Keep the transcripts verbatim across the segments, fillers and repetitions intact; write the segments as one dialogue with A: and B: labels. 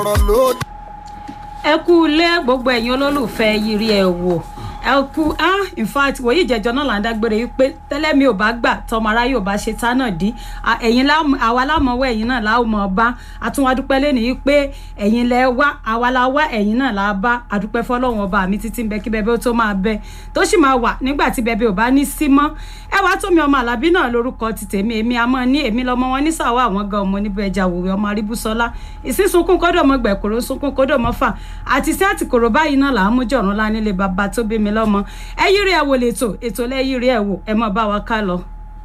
A: ọ̀rọ̀ ló.
B: ẹ kú ilé gbogbo ẹ̀yin olólùfẹ́ Yiri ẹ̀ wò ẹ kú ah in fact wòye ìjẹjọ náà là ń dágbére wípé tẹ́lẹ̀ mi ò bá gbà tọmọ ara yóò bá ṣe tá náà dí ẹ̀yin àwa lámọ̀wọ́ ẹ̀yin náà láwọn mọ̀ bá àtúnwádúpẹ́ lẹ́nu yìí pé ẹ̀yin lẹ wá àwa la wá ẹ̀yin náà la bá àdúpẹ́ fọlọ́wọ́n ọba mi títí ń bẹ kí bẹbẹ ó tó máa bẹ tó sì máa wà nígbà tí bẹbẹ ò bá ní sí mọ́ ẹ wá Tómi ọmọ Àlàbí náà lórúkọ ti tèmi èmi àmọ́ ní èmi lọmọ wọn ní sàwọ́ àwọn gan ọmọ níbẹ̀ ẹja wòwe ọmọ Aríbúsọlá ìsísunkún kódò mọ gbẹ̀kúrò sunkún kódò mọ fà àti sí àtìkòrò báyìí náà là ń mú jọ̀rún lá nílé bàbá tó bí mi lọ́mọ ẹ Yiri ẹ̀ wò lẹ́tọ̀ ètò lẹ́ Yiri ẹ̀ wò ẹ mọ̀ bá wa ká lọ.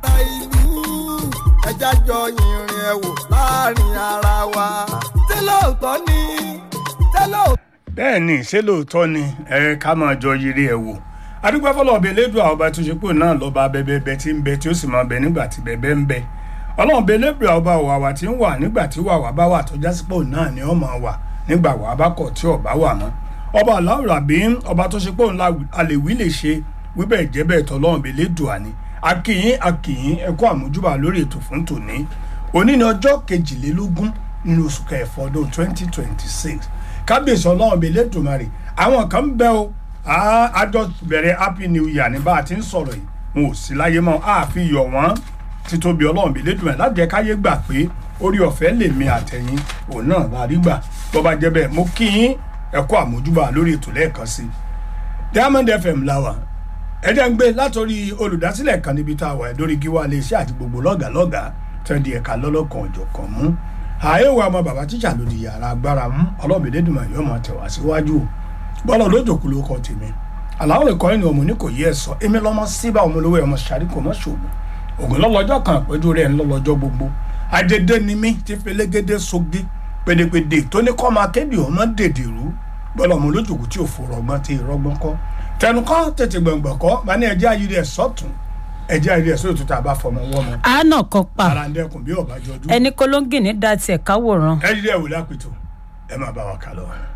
A: ẹja jọ yìnrìn ẹ̀ wò láàrin ara wa ṣé lóòótọ́ ni ṣé lóòótọ́.
C: bẹ́ẹ̀ ni ṣé lóòótọ́ ni ẹ ká máa jọ Yiri ẹ̀ wò adúgbò fọlọ́ọ̀bẹ lẹ́dùn àwọn ọba tó ṣe pé náà lọ́ba bẹ́ẹ̀bẹ́ẹ́ tí ń bẹ tí ó sì máa bẹ nígbà tí bẹ́ẹ̀ ń bẹ ọlọ́run bẹ lẹ́bùrẹ́ ọba wàwà tí ń wà nígbà tí wàwà bá wà tó jásípò náà ni ó máa wà nígbà wàá bá kọ̀ tí ọba wà mọ́ ọba aláwòrán bí ọba tó ṣe pé òun àlèwí lè ṣe wíbẹ̀ jẹ́bẹ̀ tọ́lọ́run bẹ lẹ́dùn àní akíyín akíyín ẹ̀kọ́ àmójúbà lórí ètò fún tòní òní ní ọjọ́ kejìlélógún nínú oṣù kẹfọ́ ọdún twenty twenty six kábíyèsí ọlọ́run bẹ lẹ́dùn mari àwọn kan ń bẹ o àjọ bẹ̀rẹ̀ happy new year ní bá a ti ń sọ̀rọ̀ yìí wọn ò sí láyé mọ́ àfi yọ̀ wọ́n títóbi ọlọ́run bẹ lẹ́dùn mari láti jẹ́ káyé gbà pé orí ọ̀fẹ́ lèmi àtẹ̀yìn òun náà la rí gbà bó bá jẹ́ bẹ́ẹ̀ mo kí yín ẹ̀kọ́ àmójúbà lórí ètò lẹ́ẹ̀kan sí Diamond F M láwà ẹ̀jẹ̀ ń gbé látòrí olùdásílẹ̀ kan níbi tá a wà lórí gíwá iléeṣẹ́ àti gbogbo lọ́gàlọ́gà tẹ́ndì ẹ̀ka lọ́lọ́kan ọ̀jọ̀kan mú àyẹ̀wò ọmọ bàbá tíṣà lòdì yàrá agbára mú ọlọ́ọ̀bẹ̀dẹ́dùmọ̀ yóò máa tẹ̀ wá síwájú bọ́lá lójòkú ló kọ́ tèmi aláwọ̀ ẹ̀kọ́ ẹni ọmọ ní kò yẹ ẹ̀ sọ èmi lọ́mọ síbà ọmọ olówó ọmọ sàríkò mọ́ ṣòwò ògùn lọ́lọ́jọ́ kan àpẹ́jù rẹ̀ ńlọ́lọ́jọ́ gbogbo àdédé ni mí ti fẹlẹ́gẹ́dẹ́ sóge pèdèpèdè tó ní kọ́ máa kéde ọmọ dèdèrú bọ́lá ọmọ olójòkú tí ò fòrò ọgbọ́n tí ìrọ́gbọ́n kọ́ tẹnu kọ́ tètè gbọ̀ngbọ̀n kọ́ máa ní ẹjẹ́ ayé rẹ̀ sọ́tún ẹjẹ́ ayé rẹ̀ sóòtú tá a bá fọmọ wọ́n mọ́.
B: àánà kan pa
C: ara ń dẹkùn bí ọ̀bájọ́ dún.
B: ẹni kólóńgì ní dá tiẹ̀ káwòrán.
C: ẹ rí ẹ̀ wò lápẹ̀tọ̀ ẹ máa bá wa kà lọ.